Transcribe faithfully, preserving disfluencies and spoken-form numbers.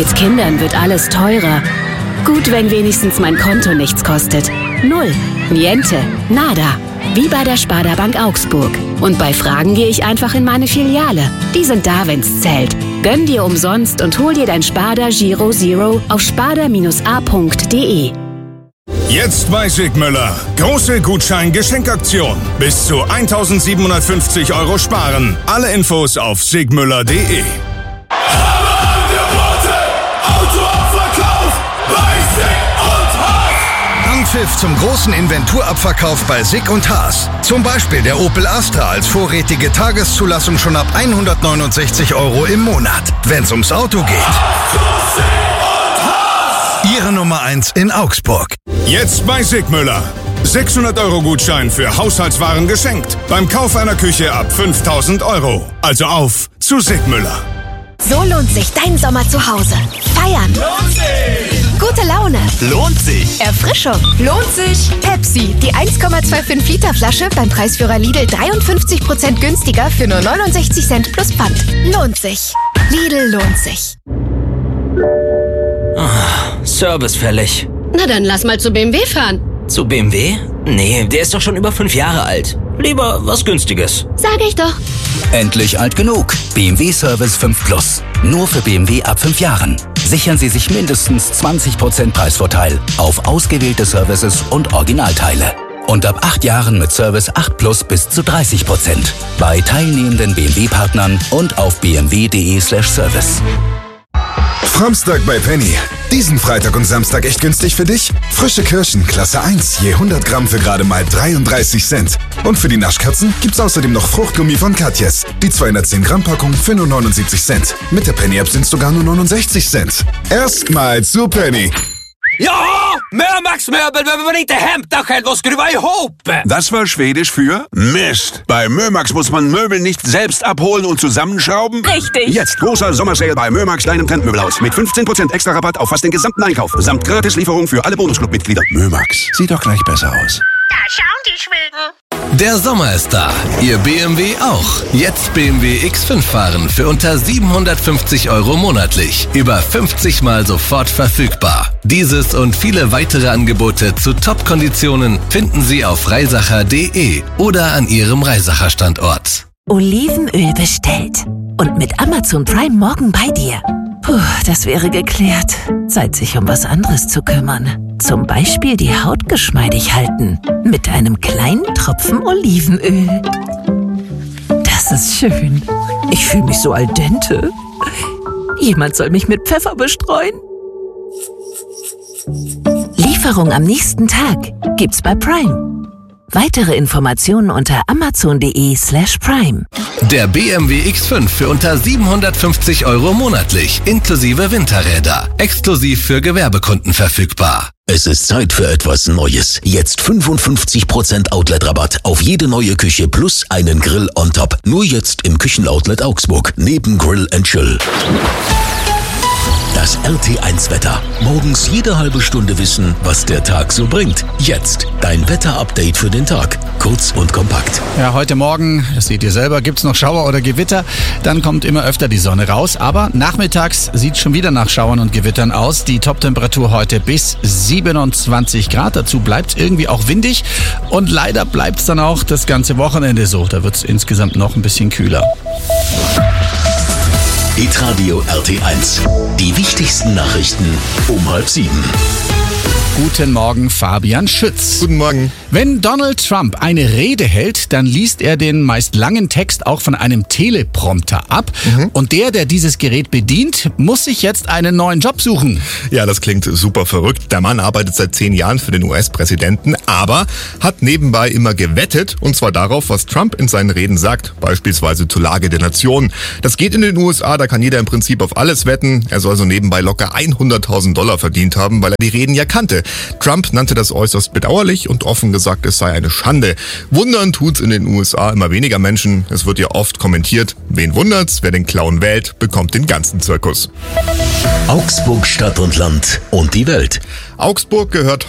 Mit Kindern wird alles teurer. Gut, wenn wenigstens mein Konto nichts kostet. Null. Niente. Nada. Wie bei der Sparda Bank Augsburg. Und bei Fragen gehe ich einfach in meine Filiale. Die sind da, wenn's zählt. Gönn dir umsonst und hol dir dein Sparda Giro Zero auf sparda a punkt de. Jetzt bei Sigmüller. Große Gutschein-Geschenkaktion. Bis zu eintausendsiebenhundertfünfzig Euro sparen. Alle Infos auf sigmüller punkt de. Anpfiff zum großen Inventurabverkauf bei Sig und Haas. Zum Beispiel der Opel Astra als vorrätige Tageszulassung schon ab hundertneunundsechzig Euro im Monat. Wenn's ums Auto geht. Ihre Nummer eins in Augsburg. Jetzt bei Sigmüller. sechshundert Euro Gutschein für Haushaltswaren geschenkt. Beim Kauf einer Küche ab fünftausend Euro. Also auf zu Sigmüller. So lohnt sich dein Sommer zu Hause. Feiern. Lohnt sich. Gute Laune. Lohnt sich. Erfrischung. Lohnt sich. Pepsi, die eins Komma fünfundzwanzig Liter Flasche beim Preisführer Lidl dreiundfünfzig Prozent günstiger für nur neunundsechzig Cent plus Pfand. Lohnt sich. Lidl lohnt sich. Oh, Service fällig. Na dann lass mal zu B M W fahren. Zu B M W? Nee, der ist doch schon über fünf Jahre alt. Lieber was Günstiges. Sag ich doch. Endlich alt genug. B M W Service fünf Plus. Nur für B M W ab fünf Jahren. Sichern Sie sich mindestens zwanzig Prozent Preisvorteil auf ausgewählte Services und Originalteile. Und ab acht Jahren mit Service acht Plus bis zu dreißig Prozent. Bei teilnehmenden B M W-Partnern und auf b m w punkt de slash service. Framstag bei Penny. Diesen Freitag und Samstag echt günstig für dich? Frische Kirschen, Klasse eins, je hundert Gramm für gerade mal dreiunddreißig Cent. Und für die Naschkatzen gibt's außerdem noch Fruchtgummi von Katjes. Die zweihundertzehn Gramm Packung für nur neunundsiebzig Cent. Mit der Penny-App sind's sogar nur neunundsechzig Cent. Erstmal zu Penny. Ja, Mömax-Möbel, wenn man nicht der Hemdachel was skruva ihop. Das war Schwedisch für Mist. Bei Mömax muss man Möbel nicht selbst abholen und zusammenschrauben. Richtig. Jetzt großer Sommersale bei Mömax, deinem Trendmöbelhaus. Mit fünfzehn Prozent extra Rabatt auf fast den gesamten Einkauf. Samt Gratislieferung für alle Bonusclub-Mitglieder. Mömax, sieht doch gleich besser aus. Da schauen die Schweden. Der Sommer ist da. Ihr B M W auch. Jetzt B M W X fünf fahren für unter siebenhundertfünfzig Euro monatlich. Über fünfzig Mal sofort verfügbar. Dieses und viele weitere Angebote zu Top-Konditionen finden Sie auf reisacher punkt de oder an Ihrem Reisacher Standort. Olivenöl bestellt. Und mit Amazon Prime morgen bei dir. Puh, das wäre geklärt. Zeit, sich um was anderes zu kümmern. Zum Beispiel die Haut geschmeidig halten. Mit einem kleinen Tropfen Olivenöl. Das ist schön. Ich fühle mich so al dente. Jemand soll mich mit Pfeffer bestreuen. Lieferung am nächsten Tag gibt's bei Prime. Weitere Informationen unter amazon punkt de slash prime. Der B M W X fünf für unter siebenhundertfünfzig Euro monatlich, inklusive Winterräder. Exklusiv für Gewerbekunden verfügbar. Es ist Zeit für etwas Neues. Jetzt fünfundfünfzig Prozent Outlet-Rabatt auf jede neue Küche plus einen Grill on top. Nur jetzt im Küchenoutlet Augsburg, neben Grill and Chill. Das R T eins Wetter. Morgens jede halbe Stunde wissen, was der Tag so bringt. Jetzt dein Wetter-Update für den Tag. Kurz und kompakt. Ja, heute Morgen, das seht ihr selber, gibt's noch Schauer oder Gewitter. Dann kommt immer öfter die Sonne raus. Aber nachmittags sieht schon wieder nach Schauern und Gewittern aus. Die Toptemperatur heute bis siebenundzwanzig Grad. Dazu bleibt's irgendwie auch windig. Und leider bleibt's dann auch das ganze Wochenende so. Da wird's insgesamt noch ein bisschen kühler. Hitradio R T eins. Die wichtigsten Nachrichten um halb sieben. Guten Morgen, Fabian Schütz. Guten Morgen. Wenn Donald Trump eine Rede hält, dann liest er den meist langen Text auch von einem Teleprompter ab. Mhm. Und der, der dieses Gerät bedient, muss sich jetzt einen neuen Job suchen. Ja, das klingt super verrückt. Der Mann arbeitet seit zehn Jahren für den U S-Präsidenten, aber hat nebenbei immer gewettet, und zwar darauf, was Trump in seinen Reden sagt, beispielsweise zur Lage der Nation. Das geht in den U S A, da kann jeder im Prinzip auf alles wetten. Er soll so nebenbei locker hunderttausend Dollar verdient haben, weil er die Reden ja kannte. Trump nannte das äußerst bedauerlich und offen gesagt, es sei eine Schande. Wundern tut's in den U S A immer weniger Menschen. Es wird ja oft kommentiert, wen wundert's, wer den Clown wählt, bekommt den ganzen Zirkus. Augsburg Stadt und Land und die Welt. Augsburg gehört